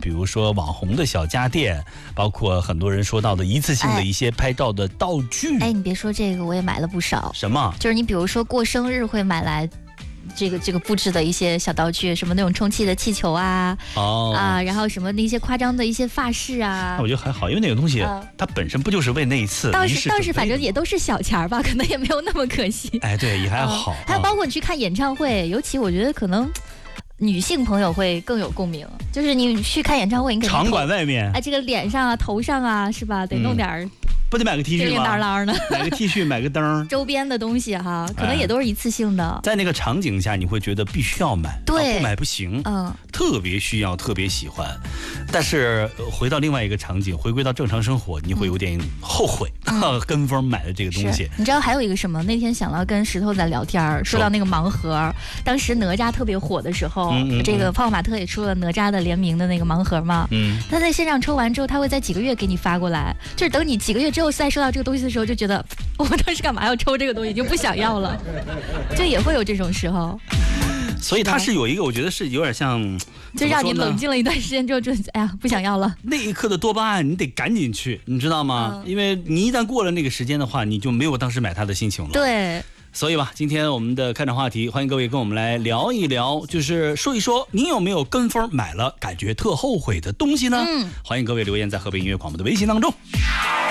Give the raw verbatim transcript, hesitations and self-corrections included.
比如说网红的小家电，包括很多人说到的一次性的一些拍照的道具。 哎，你别说这个，我也买了不少。 什么？ 就是你比如说过生日会买来。这个这个布置的一些小道具，什么那种充气的气球啊， 哦啊，然后什么那些夸张的一些发饰啊， 那我觉得还好，因为那个东西、嗯、它本身不就是为那一次倒是倒是反正也都是小钱儿吧，可能也没有那么可惜。 哎，对，也还好。 嗯、还有包括你去看演唱会，尤其我觉得可能女性朋友会更有共鸣，就是你去看演唱会，你肯定场馆外面， 哎，这个脸上啊、头上啊，是吧？得弄点儿。嗯不得买个 T 恤吗？ 当啷的， 买个 T 恤，买个灯， 周边的东西哈，可能也都是一次性的。 哎、在那个场景下，你会觉得必须要买， 对， 啊、不买不行， 嗯， 特别需要，特别喜欢。但是回到另外一个场景，回归到正常生活，你会有点后悔，嗯、跟风买的这个东西。 你知道还有一个什么？那天想到跟石头在聊天，说到那个盲盒，当时哪吒特别火的时候，嗯嗯嗯这个泡泡玛特也出了哪吒的联名的那个盲盒嘛。嗯，他在线上抽完之后，他会在几个月给你发过来，就是等你几个月之后再收到这个东西的时候，就觉得我当时干嘛要抽这个东西，已经不想要了，就也会有这种时候。 所以它是有一个，我觉得是有点像， 就让你冷静了一段时间之后，就哎呀不想要了。 那一刻的多巴胺，你得赶紧去，你知道吗？嗯、因为你一旦过了那个时间的话，你就没有当时买它的心情了。 对。 所以吧，今天我们的开场话题，欢迎各位跟我们来聊一聊，就是说一说你有没有跟风买了感觉特后悔的东西呢？嗯，欢迎各位留言在河北音乐广播的微信当中。